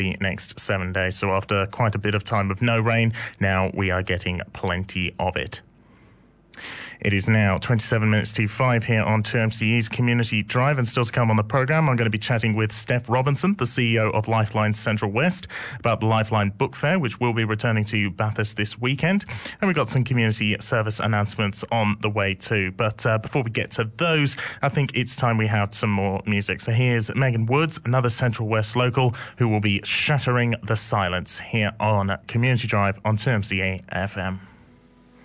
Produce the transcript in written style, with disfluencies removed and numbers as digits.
the next 7 days. So after quite a bit of time of no rain, now we are getting plenty of it. It is now 27 minutes to 5 here on 2MCE's Community Drive, and still to come on the programme, I'm going to be chatting with Steph Robinson, the CEO of Lifeline Central West, about the Lifeline Book Fair, which will be returning to Bathurst this weekend. And we've got some community service announcements on the way too. But before we get to those, I think it's time we have some more music. So here's Megan Woods, another Central West local, who will be shattering the silence here on Community Drive on 2MCE FM.